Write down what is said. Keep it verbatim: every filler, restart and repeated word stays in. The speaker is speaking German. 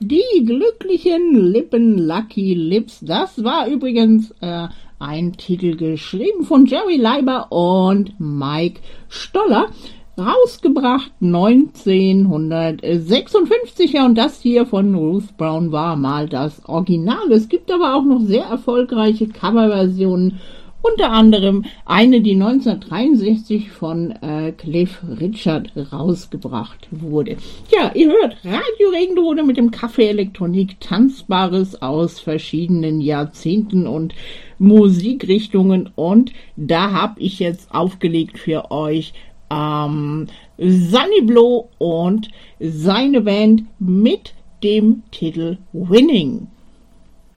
Die glücklichen Lippen, Lucky Lips, das war übrigens äh, ein Titel geschrieben von Jerry Leiber und Mike Stoller, rausgebracht neunzehnhundertsechsundfünfzig, ja, und das hier von Ruth Brown war mal das Original. Es gibt aber auch noch sehr erfolgreiche Coverversionen, unter anderem eine, die neunzehnhundertdreiundsechzig von äh, Cliff Richard rausgebracht wurde. Ja, ihr hört Radio Regenbogen mit dem Café Elektronik, Tanzbares aus verschiedenen Jahrzehnten und Musikrichtungen, und da habe ich jetzt aufgelegt für euch ähm, Sunny Blow und seine Band mit dem Titel Winning.